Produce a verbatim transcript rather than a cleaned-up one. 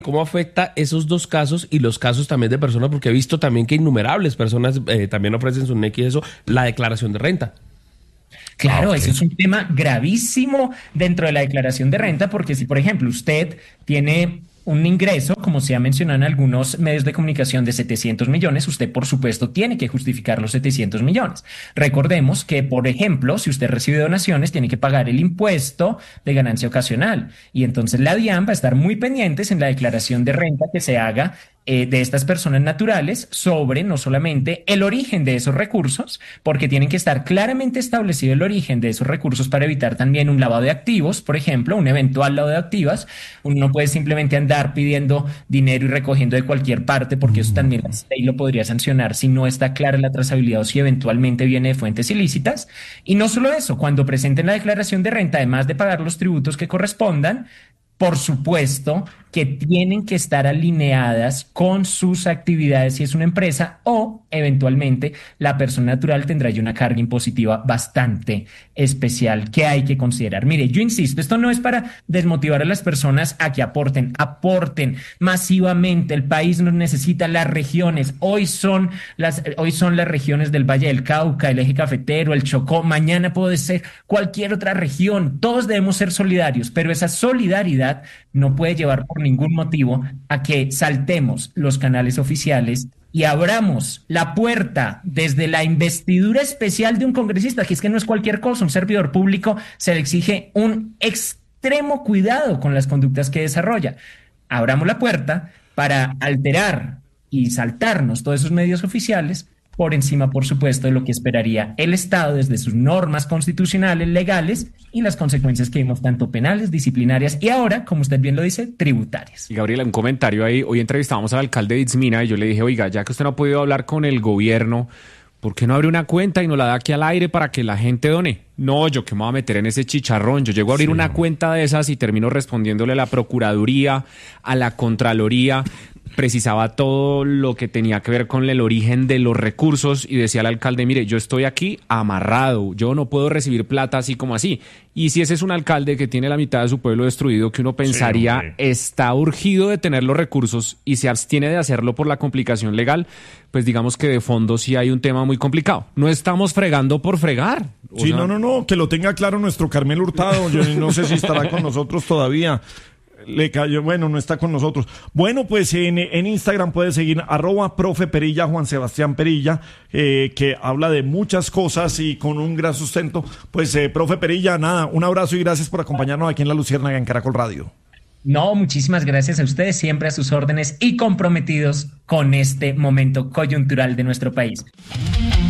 ¿Cómo afecta esos dos casos y los casos también de personas? Porque he visto también que innumerables personas eh, también ofrecen su N E C y eso, la declaración de renta. Claro, Ah, ok. eso es un tema gravísimo dentro de la declaración de renta, porque si, por ejemplo, usted tiene un ingreso, como se ha mencionado en algunos medios de comunicación, de setecientos millones, usted, por supuesto, tiene que justificar los setecientos millones. Recordemos que, por ejemplo, si usted recibe donaciones, tiene que pagar el impuesto de ganancia ocasional. Y entonces la DIAN va a estar muy pendientes en la declaración de renta que se haga eh, de estas personas naturales sobre no solamente el origen de esos recursos, porque tienen que estar claramente establecido el origen de esos recursos para evitar también un lavado de activos, por ejemplo, un eventual lavado de activos. Uno no puede simplemente andar pidiendo dinero y recogiendo de cualquier parte, porque eso también la ley lo podría sancionar si no está clara la trazabilidad o si eventualmente viene de fuentes ilícitas. Y no solo eso, cuando presenten la declaración de renta, además de pagar los tributos que correspondan, por supuesto que tienen que estar alineadas con sus actividades si es una empresa, o eventualmente la persona natural tendrá ya una carga impositiva bastante especial que hay que considerar. Mire, yo insisto, esto no es para desmotivar a las personas a que aporten, aporten masivamente. El país nos necesita, las regiones. Hoy son las, hoy son las regiones del Valle del Cauca, el Eje Cafetero, el Chocó. Mañana puede ser cualquier otra región. Todos debemos ser solidarios, pero esa solidaridad no puede llevar por ningún motivo a que saltemos los canales oficiales y abramos la puerta desde la investidura especial de un congresista, que es que no es cualquier cosa. Un servidor público se le exige un extremo cuidado con las conductas que desarrolla. Abramos la puerta para alterar y saltarnos todos esos medios oficiales, por encima, por supuesto, de lo que esperaría el Estado desde sus normas constitucionales, legales, y las consecuencias que vimos tanto penales, disciplinarias y ahora, como usted bien lo dice, tributarias. Y Gabriela, un comentario ahí. Hoy entrevistamos al alcalde de Itzmina y yo le dije, oiga, ya que usted no ha podido hablar con el gobierno, ¿por qué no abre una cuenta y nos la da aquí al aire para que la gente done? No, yo que me voy a meter en ese chicharrón. Yo llego a abrir sí. una cuenta de esas y termino respondiéndole a la Procuraduría, a la Contraloría. Precisaba todo lo que tenía que ver con el origen de los recursos y decía al alcalde, mire, yo estoy aquí amarrado, yo no puedo recibir plata así como así. Y si ese es un alcalde que tiene la mitad de su pueblo destruido, que uno pensaría sí, está urgido de tener los recursos y se abstiene de hacerlo por la complicación legal, pues digamos que de fondo sí hay un tema muy complicado. No estamos fregando por fregar. Sí, sea... no, no, no, que lo tenga claro nuestro Carmelo Hurtado. Yo no sé si estará con nosotros todavía. Le cayó, bueno, no está con nosotros. Bueno, pues en, en Instagram puede seguir arroba profe Perilla, Juan Sebastián Perilla, eh, que habla de muchas cosas y con un gran sustento. Pues, eh, profe Perilla, nada, un abrazo y gracias por acompañarnos aquí en La Luciérnaga en Caracol Radio. No, muchísimas gracias a ustedes, siempre a sus órdenes y comprometidos con este momento coyuntural de nuestro país.